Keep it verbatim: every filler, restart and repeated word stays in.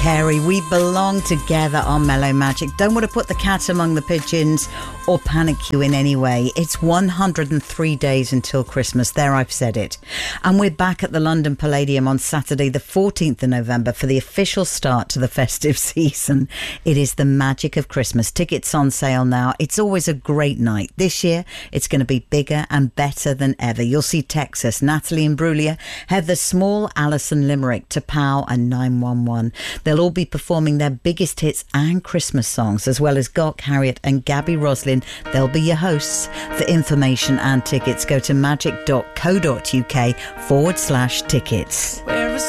Carey, we belong together on Mellow Magic. Don't want to put the cat among the pigeons or panic you in any way. It's one hundred three days until Christmas. There, I've said it. And we're back at the London Palladium on Saturday the fourteenth of November for the official start to the festive season. It is the magic of Christmas. Tickets on sale now. It's always a great night. This year, it's going to be bigger and better than ever. You'll see Texas, Natalie Imbruglia, Heather Small, Alison Limerick, Tapao and nine one one. They'll all be performing their biggest hits and Christmas songs, as well as Gok Harriet and Gabby Roslin. They'll be your hosts. For information and tickets, go to magic.co.uk forward slash tickets.